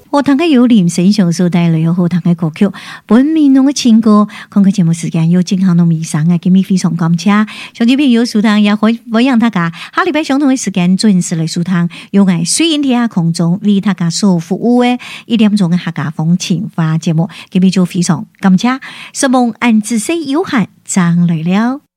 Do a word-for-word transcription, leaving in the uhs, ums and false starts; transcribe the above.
好堂嘅有林先生所帶來嘅好堂嘅歌曲，本面濃嘅情歌，看個節目時間有正行到尾聲嘅，今日非常感謝，上次朋友收聽也可以讓大家下禮拜相同嘅時間準時嚟收聽，用愛水印天下空中為大家所服務嘅一點鐘嘅客家風情話節目，今日就非常感謝，希望按自己有限，張來了。